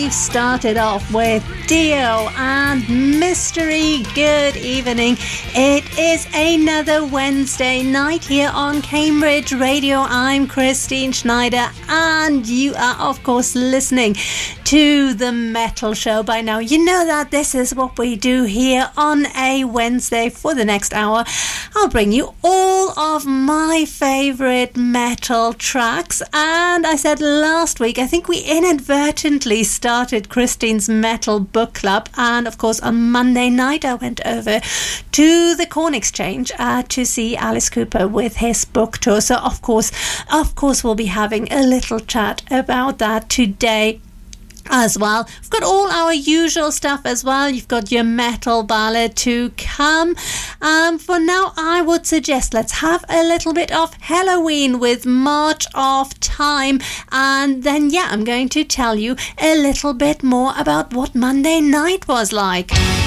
We've started off with Dio and Mystery. Good evening. It is another Wednesday night here on Cambridge Radio. I'm Christine Schneider, and you are, of course, listening to The Metal Show. By now, you know that this is what we do here on a Wednesday. For the next hour, I'll bring you all of my favourite metal tracks. And I said last week, I think we inadvertently started Christine's Metal Book Club, and of course on Monday night I went over to the Corn Exchange to see Alice Cooper with his book tour. So of course we'll be having a little chat about that today as well. We've got all our usual stuff as well. You've got your metal ballad to come. For now, I would suggest let's have a little bit of Helloween with March of Time, and then I'm going to tell you a little bit more about what Monday night was like.